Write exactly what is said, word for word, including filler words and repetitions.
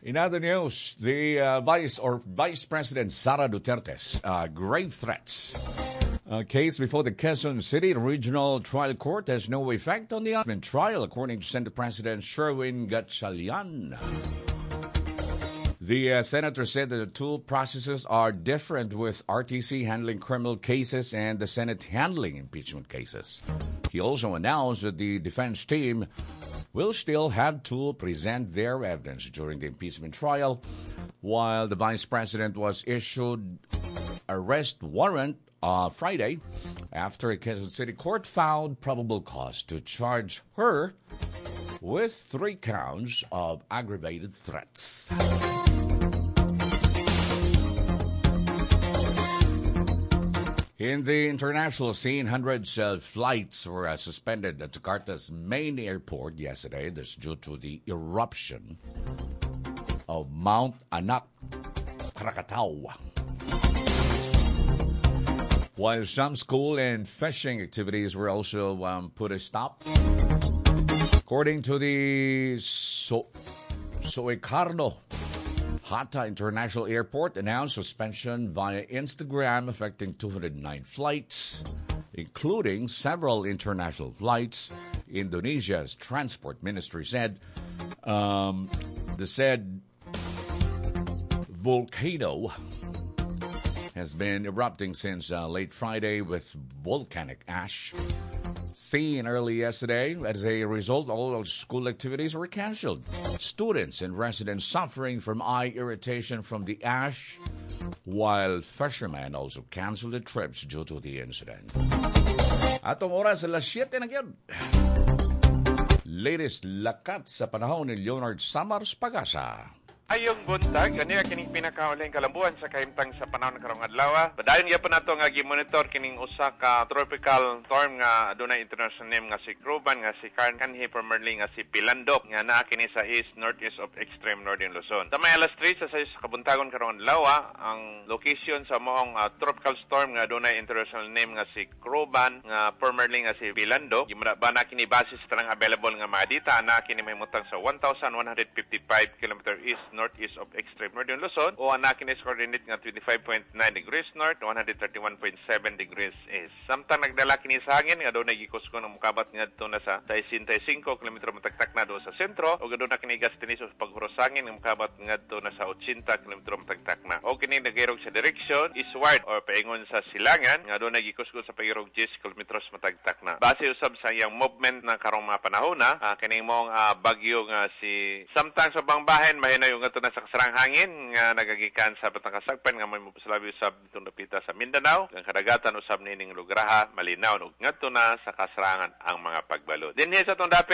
In other news, the uh, Vice or Vice President Sara Duterte's uh, grave threats uh, case before the Quezon City Regional Trial Court has no effect on the impeachment trial, according to Senate President Sherwin Gatchalian. The uh, senator said that the two processes are different, with R T C handling criminal cases and the Senate handling impeachment cases. He also announced that the defense team will still have to present their evidence during the impeachment trial, while the vice president was issued arrest warrant uh, Friday after a Quezon City court found probable cause to charge her with three counts of aggravated threats. In the international scene, hundreds of flights were uh, suspended at Jakarta's main airport yesterday. This due to the eruption of Mount Anak Krakatau. While some school and fishing activities were also um, put a stop. According to the so- Soekarno Hatta International Airport, announced suspension via Instagram affecting two hundred nine flights, including several international flights. Indonesia's transport ministry said um, the said volcano has been erupting since uh, late Friday with volcanic ash seen early yesterday. As a result, all school activities were canceled. Students and residents suffering from eye irritation from the ash, while fishermen also canceled their trips due to the incident. Atong oras alas siyete na gyud. Latest lakat sa panahon ni Leonard Samars Pagasa. Ayong buntag, kaniya kining pinakauling kalambuan sa kahimtang sa panahon ng karong adlaw. Padayon gyapon nato nga gi-monitor kining usa ka tropical storm nga adunay international name nga si Kruban, nga si Karn kanhi primarily nga si Pilandok, nga naa kini sa east northeast of extreme northern Luzon. Sa may alas tres sa sa kabuntagon karong adlaw, ang location sa moong uh, tropical storm nga adunay international name nga si Kruban, nga primarily nga si Pilandok, gimuna ba na kini base sa tanang available nga mga data, naa kini may mutang sa one thousand one hundred fifty-five kilometers east northeast of extreme northern Luzon, o anak kini coordinate nga twenty-five point nine degrees north, one hundred thirty-one point seven degrees east. Samtang nagdala kini sa hangin nga doon nagikusko ng mukabat ngadto na sa sixty-five kilometers matagtak na do sa sentro, o doon na kini gastinis sa paghuros hangin nga mukabat ngadto na sa eighty kilometers matagtak na. O kini nagirog sa direction eastward or paingon sa silangan nga doon nagikusko sa pairog ten kilometers matagtak na. Base usab sa iyang movement na karong mga panahon na, uh, kining mong uh, bagyo nga si samtang sa bangbahen mahina yung ato na sa kasarang hangin nga nagagikan sa batang kasagpan nga may mapasalabi usab ditong napita sa Mindanao, ang kadagatan usab nining lugraha malinaw ug ngadto na sa kasarangan ang mga pagbalod. Dinhi sa tong dapit